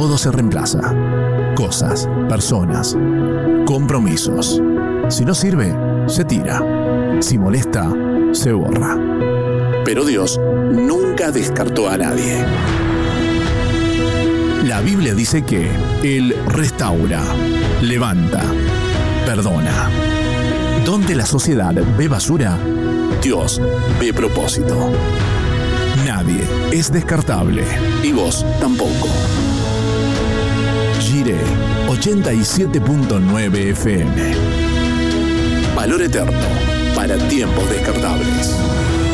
todo se reemplaza. Cosas, personas, compromisos. Si no sirve, se tira. Si molesta, se borra. Pero Dios nunca descartó a nadie. La Biblia dice que Él restaura, levanta, perdona. Donde la sociedad ve basura, Dios ve propósito. Nadie es descartable, y vos tampoco. Jiré 87.9 FM. Valor eterno para tiempos descartables.